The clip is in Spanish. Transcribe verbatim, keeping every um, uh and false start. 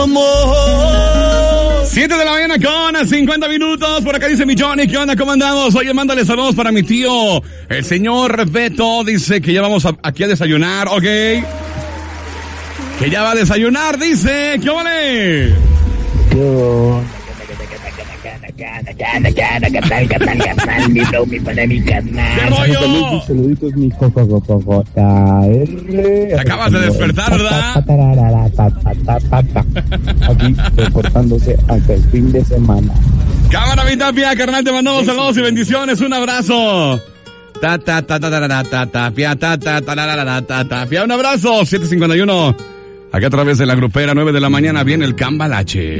siete de la mañana con cincuenta minutos. Por acá dice mi Johnny, ¿qué onda? ¿Cómo andamos? Oye, mándale saludos para mi tío, el señor Beto. Dice que ya vamos a, aquí a desayunar, ¿ok? Que ya va a desayunar, dice. ¿Qué vale? Yo... ¿Qué rollo? Saluditos, saluditos, mi J R. Te acabas de despertar, ¿verdad? Aquí reportándose hasta el fin de semana. Cámara, mi Tapia, carnal, te mandamos saludos y bendiciones. Un abrazo. Ta ta ta ta ta ta ta Tapia, ta ta ta ta ta Tapia. Un abrazo. siete cincuenta y uno. Acá a través de la grupera, nueve de la mañana, viene el Cambalache.